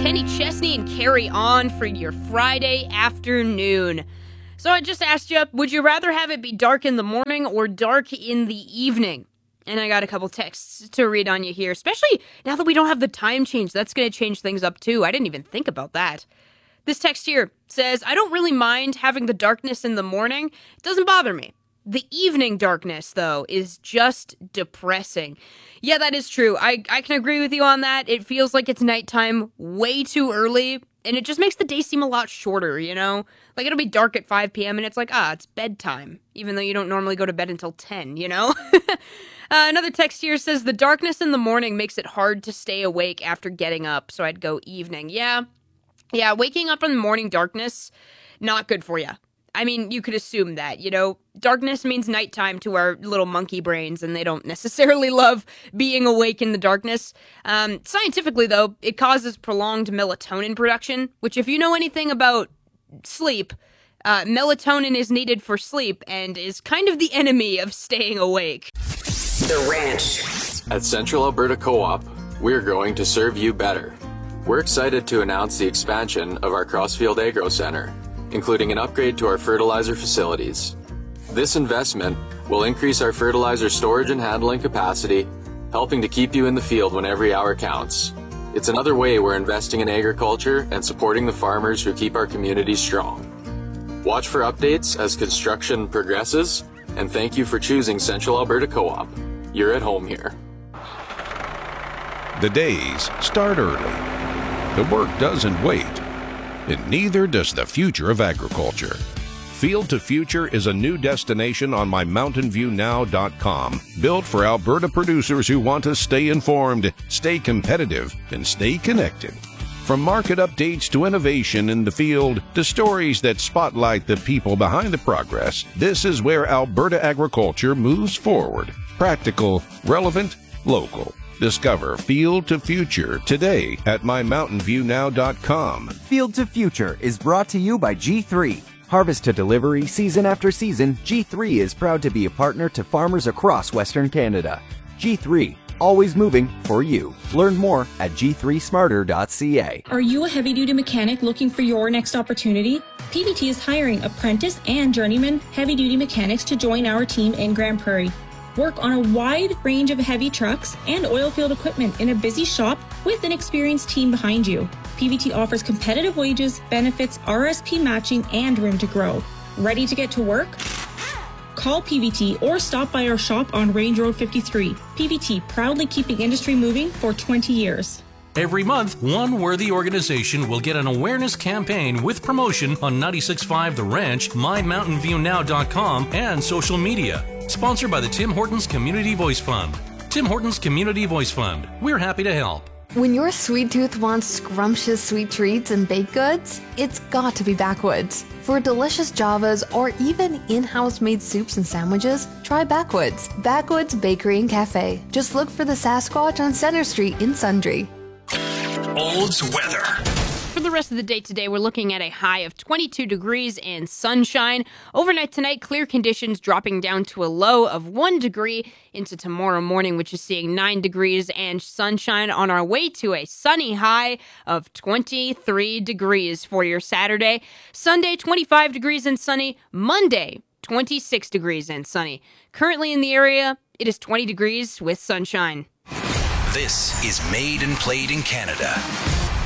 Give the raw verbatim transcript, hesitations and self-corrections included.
Kenny Chesney and Carry On for your Friday afternoon. So I just asked you, would you rather have it be dark in the morning or dark in the evening? And I got a couple texts to read on you here, especially now that we don't have the time change. That's going to change things up too. I didn't even think about that. This text here says, I don't really mind having the darkness in the morning. It doesn't bother me. The evening darkness, though, is just depressing. Yeah, that is true. I, I can agree with you on that. It feels like it's nighttime way too early, and it just makes the day seem a lot shorter, you know? Like, it'll be dark at five p.m., and it's like, ah, it's bedtime, even though you don't normally go to bed until ten, you know? uh, another text here says, the darkness in the morning makes it hard to stay awake after getting up, so I'd go evening. Yeah, yeah, waking up in the morning darkness, not good for you. I mean, you could assume that, you know, darkness means nighttime to our little monkey brains, and they don't necessarily love being awake in the darkness. Um, scientifically, though, it causes prolonged melatonin production, which if you know anything about sleep, uh, melatonin is needed for sleep and is kind of the enemy of staying awake. The Ranch. At Central Alberta Co-op, we're going to serve you better. We're excited to announce the expansion of our Crossfield Agro Centre, including an upgrade to our fertilizer facilities. This investment will increase our fertilizer storage and handling capacity, helping to keep you in the field when every hour counts. It's another way we're investing in agriculture and supporting the farmers who keep our communities strong. Watch for updates as construction progresses, and thank you for choosing Central Alberta Co-op. You're at home here. The days start early. The work doesn't wait. And neither does the future of agriculture. Field to Future is a new destination on my mountain view now dot com, built for Alberta producers who want to stay informed, stay competitive, and stay connected. From market updates to innovation in the field to stories that spotlight the people behind the progress, this is where Alberta agriculture moves forward. Practical, relevant, local. Discover Field to Future today at my mountain view now dot com. Field to Future is brought to you by G three. Harvest to delivery, season after season, G three is proud to be a partner to farmers across Western Canada. G three, always moving for you. Learn more at g three smarter dot c a. Are you a heavy-duty mechanic looking for your next opportunity? P V T is hiring apprentice and journeyman heavy-duty mechanics to join our team in Grand Prairie. Work on a wide range of heavy trucks and oil field equipment in a busy shop with an experienced team behind you. P V T offers competitive wages, benefits, R S P matching, and room to grow. Ready to get to work? Call P V T or stop by our shop on Range Road fifty-three. P V T, proudly keeping industry moving for twenty years. Every month, one worthy organization will get an awareness campaign with promotion on ninety-six point five The Ranch, my mountain view now dot com, and social media. Sponsored by the Tim Hortons Community Voice Fund. Tim Hortons Community Voice Fund. We're happy to help. When your sweet tooth wants scrumptious sweet treats and baked goods, it's got to be Backwoods. For delicious Javas or even in-house made soups and sandwiches, try Backwoods. Backwoods Bakery and Cafe. Just look for the Sasquatch on Center Street in Sundre. Olds weather. For the rest of the day today, we're looking at a high of twenty-two degrees and sunshine. Overnight tonight, clear conditions dropping down to a low of one degree into tomorrow morning, which is seeing nine degrees and sunshine on our way to a sunny high of twenty-three degrees for your Saturday. Sunday, twenty-five degrees and sunny. Monday, twenty-six degrees and sunny. Currently in the area, it is twenty degrees with sunshine. This is Made and Played in Canada.